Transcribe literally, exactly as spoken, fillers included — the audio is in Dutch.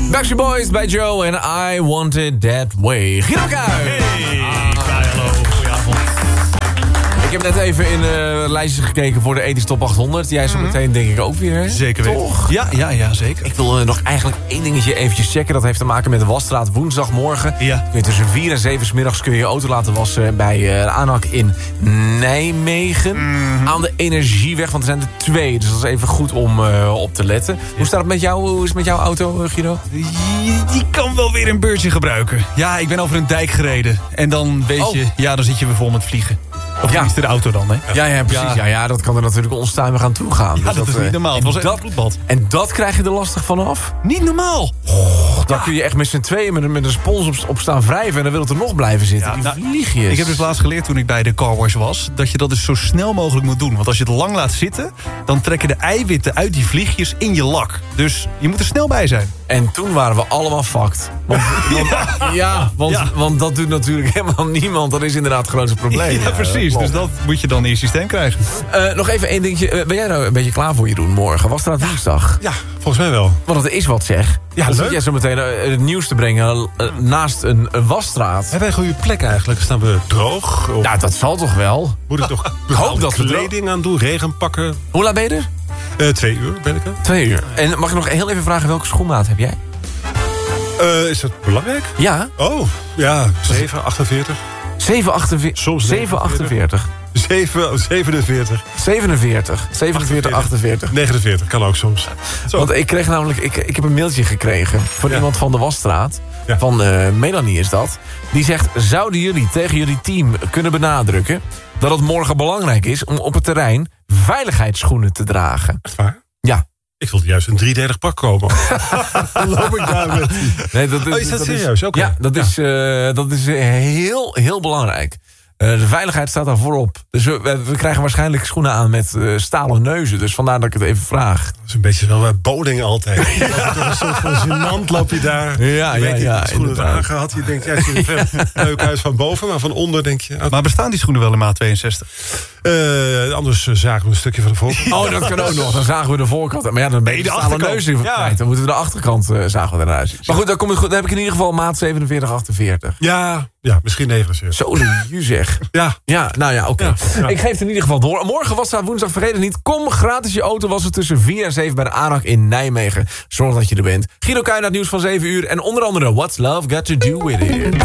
Backstreet Boys bij Joe en I Want It That Way. Guido Kuijs. Hey, ah. hallo, goedenavond. Ik heb net even in uh, lijstjes gekeken voor de ethisch top achthonderd. Jij zo meteen denk ik ook weer, hè? Zeker weten. Toch? Ja, ja, ja, zeker. Ik wil uh, nog eigenlijk één dingetje eventjes checken. Dat heeft te maken met de wasstraat woensdagmorgen. Ja. Kun je tussen vier en zeven 's middags kun je je auto laten wassen bij uh, de ANAC in Nijmegen. Mm-hmm. Aan de Energieweg, want er zijn er twee. Dus dat is even goed om uh, op te letten. Ja. Hoe staat het met jou? Hoe is het met jouw auto, uh, Guido? Die, die kan wel weer een beurtje gebruiken. Ja, ik ben over een dijk gereden. En dan weet oh. je, ja, dan zit je weer vol met vliegen. Of ja. de auto dan, hè? Ja, ja, precies. Ja. Ja, ja, dat kan er natuurlijk onstuimig aan toe gaan. Ja, dus dat, dat is niet normaal. Het was echt dat, een bloedbad. En dat krijg je er lastig vanaf? Niet normaal. Oh, dan ja. kun je echt met z'n tweeën met, met een spons op, op staan wrijven... en dan wil het er nog blijven zitten. Ja, die nou, vliegjes. Ik heb dus laatst geleerd toen ik bij de car wash was... dat je dat dus zo snel mogelijk moet doen. Want als je het lang laat zitten... dan trekken de eiwitten uit die vliegjes in je lak. Dus je moet er snel bij zijn. En toen waren we allemaal fucked. Want, want, ja, ja, want, ja. want dat doet natuurlijk helemaal niemand. Dat is inderdaad het grootste probleem. Ja, precies. Uh, dus dat moet je dan in je systeem krijgen. Uh, nog even één dingetje. Uh, ben jij nou een beetje klaar voor Jeroen morgen? Was het woensdag? Ja, volgens mij wel. Want het is wat, zeg. Ja, dan leuk. zit jij zo meteen uh, het nieuws te brengen uh, naast een, een wasstraat. Hebben wij een goede plek eigenlijk? Staan we droog? Of... Ja, dat zal toch wel? Moet ik toch ik hoop dat kleding we aan doen? Regen pakken? Hoe laat ben je er? Uh, twee uur ben ik er. Twee uur. En mag ik nog heel even vragen welke schoenmaat heb jij? Uh, is dat belangrijk? Ja. Oh, ja, zeven achtenveertig. zeven achtenveertig. Soms zeven achtenveertig. zeven zevenenveertig. zevenenveertig. zevenenveertig, achtenveertig. negenenveertig, kan ook soms. Zo. Want ik kreeg namelijk, ik, ik heb een mailtje gekregen van ja. iemand van de wasstraat. Ja. Van uh, Melanie is dat. Die zegt, zouden jullie tegen jullie team kunnen benadrukken... dat het morgen belangrijk is om op het terrein veiligheidsschoenen te dragen? Echt waar? Ja. Ik wilde juist een driedelig pak kopen. Loop ik daar met die... Nee, dat is, oh, is dat, dat serieus? Is, okay. Ja, dat, ja. Is, uh, dat is heel, heel belangrijk. Uh, de veiligheid staat daar voorop. Dus we, we krijgen waarschijnlijk schoenen aan met uh, stalen neuzen. Dus vandaar dat ik het even vraag. Dat is een beetje wel bij bowling altijd. Je loopt toch een soort van gênant loop je daar. Ja, je ja, weet ja. Die schoenen aangehad. Je denkt, ja, het ziet er leuk uit van boven. Maar van onder denk je... Oh. Maar bestaan die schoenen wel in maat tweeënzestig? Uh, anders uh, zagen we een stukje van de voorkant. Oh, dat kan ook nog. Dan zagen we de voorkant. Maar ja, dan ben je de stalen neus in ja. Dan moeten we de achterkant uh, zagen we eruit zien. Maar goed, dan, komt het goed. Dan heb ik in ieder geval maat zevenenveertig, achtenveertig. Ja, ja, misschien negenenzeventig. Zo, de zeg. Ja. Ja, nou ja, oké. Okay. Ja, ja. Ik geef het in ieder geval door. Morgen was het woensdag, vergeet het niet. Kom gratis je auto wassen tussen vier en zeven bij de ANAC in Nijmegen. Zorg dat je er bent. Guido Kuijs, het nieuws van zeven uur. En onder andere What's Love Got To Do With It.